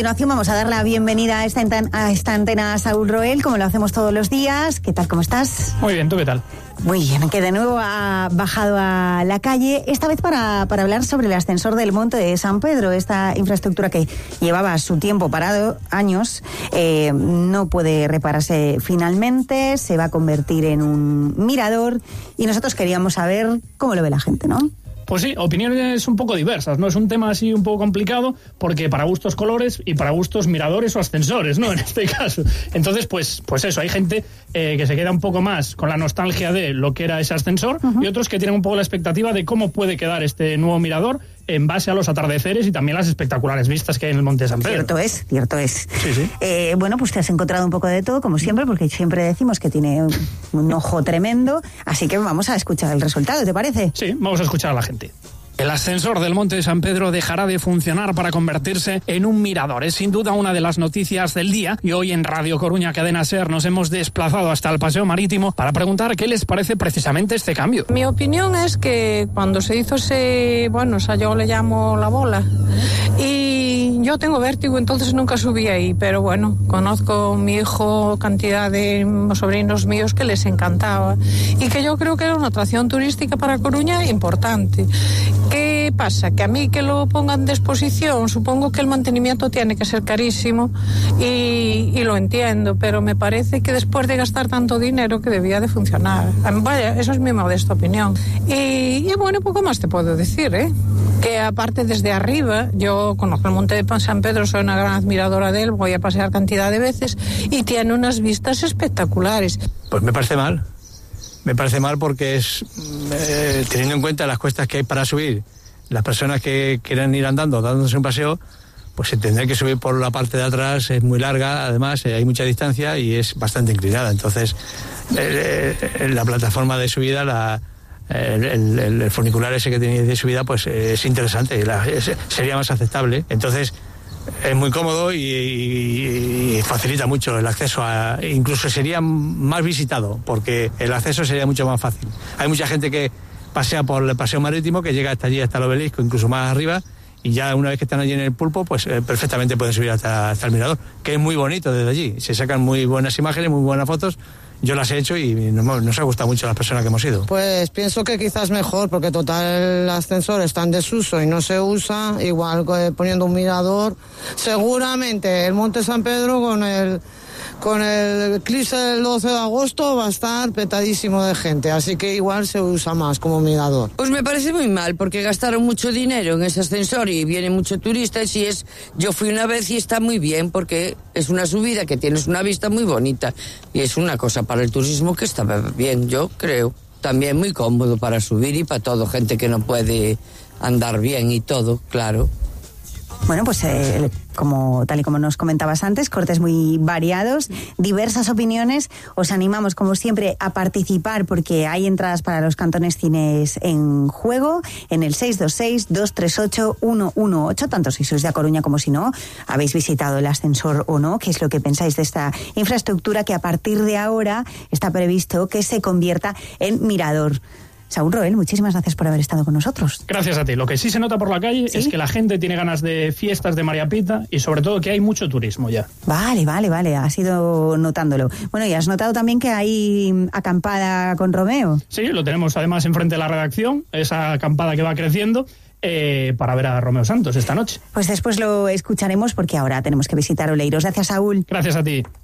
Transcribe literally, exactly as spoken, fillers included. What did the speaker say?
A continuación vamos a dar la bienvenida a esta, a esta antena a Saúl Roel, como lo hacemos todos los días. ¿Qué tal? ¿Cómo estás? Muy bien, ¿tú qué tal? Muy bien, que de nuevo ha bajado a la calle, esta vez para, para hablar sobre el ascensor del Monte de San Pedro, esta infraestructura que llevaba su tiempo parado, años, eh, no puede repararse finalmente, se va a convertir en un mirador y nosotros queríamos saber cómo lo ve la gente, ¿no? Pues sí, opiniones un poco diversas, ¿no? Es un tema así un poco complicado porque para gustos colores y para gustos miradores o ascensores, ¿no? En este caso. Entonces, pues, pues eso, hay gente eh, que se queda un poco más con la nostalgia de lo que era ese ascensor uh-huh. y otros que tienen un poco la expectativa de cómo puede quedar este nuevo mirador en base a los atardeceres y también las espectaculares vistas que hay en el Monte de San Pedro. Cierto es, cierto es. Sí, sí. Eh, bueno, pues te has encontrado un poco de todo, como siempre, porque siempre decimos que tiene un, un ojo tremendo, así que vamos a escuchar el resultado, ¿te parece? Sí, vamos a escuchar a la gente. El ascensor del Monte de San Pedro dejará de funcionar para convertirse en un mirador. Es sin duda una de las noticias del día y hoy en Radio Coruña Cadena SER nos hemos desplazado hasta el Paseo Marítimo para preguntar qué les parece precisamente este cambio. Mi opinión es que cuando se hizo ese, bueno, o sea, yo le llamo la bola y yo tengo vértigo, entonces nunca subí ahí, pero bueno, conozco a mi hijo, cantidad de sobrinos míos que les encantaba y que yo creo que era una atracción turística para Coruña importante. ¿Qué pasa? Que a mí que lo pongan de exposición, supongo que el mantenimiento tiene que ser carísimo y, y lo entiendo, pero me parece que después de gastar tanto dinero que debía de funcionar. Vaya, eso es mi modesta opinión. Y, y bueno, poco más te puedo decir, ¿eh? Que aparte desde arriba, yo conozco el Monte de San Pedro, soy una gran admiradora de él, voy a pasear cantidad de veces y tiene unas vistas espectaculares. Pues me parece mal. Me parece mal porque es, eh, teniendo en cuenta las cuestas que hay para subir, las personas que quieran ir andando, dándose un paseo, pues se tendrá que subir por la parte de atrás, es muy larga, además eh, hay mucha distancia y es bastante inclinada. Entonces, eh, eh, la plataforma de subida, la, el, el, el funicular ese que tenéis de subida, pues eh, es interesante, la, es, sería más aceptable. Entonces, es muy cómodo y, y, y facilita mucho el acceso a, incluso sería más visitado porque el acceso sería mucho más fácil. Hay mucha gente que pasea por el Paseo Marítimo, que llega hasta allí, hasta el Obelisco, incluso más arriba, y ya una vez que están allí en el Pulpo, pues eh, perfectamente pueden subir hasta, hasta el mirador, que es muy bonito desde allí. Se sacan muy buenas imágenes, muy buenas fotos. Yo las he hecho y nos, nos ha gustado mucho a las personas que hemos ido. Pues pienso que quizás mejor, porque total el ascensor está en desuso y no se usa, igual que poniendo un mirador. Seguramente el Monte San Pedro con el con el eclipse del doce de agosto va a estar petadísimo de gente, así que igual se usa más como mirador. Pues me parece muy mal, porque gastaron mucho dinero en ese ascensor y vienen muchos turistas y es, yo fui una vez y está muy bien, porque es una subida que tienes una vista muy bonita y es una cosa para el turismo que está bien, yo creo. También muy cómodo para subir y para todo, gente que no puede andar bien y todo, claro. Bueno, pues eh, como tal y como nos comentabas antes, cortes muy variados, diversas opiniones. Os animamos, como siempre, a participar porque hay entradas para los Cantones Cines en juego en el seis dos seis, dos tres ocho, uno uno ocho, tanto si sois de A Coruña como si no, habéis visitado el ascensor o no, qué es lo que pensáis de esta infraestructura que a partir de ahora está previsto que se convierta en mirador. Saúl Roel, muchísimas gracias por haber estado con nosotros. Gracias a ti. Lo que sí se nota por la calle ¿Sí? es que la gente tiene ganas de fiestas de María Pita y sobre todo que hay mucho turismo ya. Vale, vale, vale, has ido notándolo. Bueno, y has notado también que hay acampada con Romeo. Sí, lo tenemos además enfrente de la redacción, esa acampada que va creciendo. Eh, para ver a Romeo Santos esta noche. Pues después lo escucharemos porque ahora tenemos que visitar Oleiros. Gracias, Saúl. Gracias a ti.